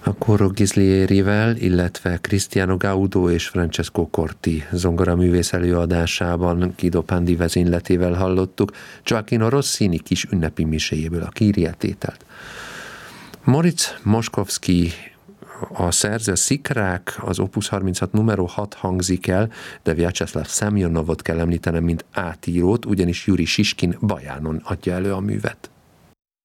A Corro Ghislierivel, illetve Cristiano Gaudo és Francesco Corti zongoraművész előadásában Guido Pandi vezényletével hallottuk Gioacchino Rossini kis ünnepi miséjéből a Kyrie tételt. Moritz Moszkowski a szerző, szikrák, az Opus 36 numero 6 hangzik el, de Vyacheslav Semjonovot kell említenem, mint átírót, ugyanis Juri Siskin Bajánon adja elő a művet.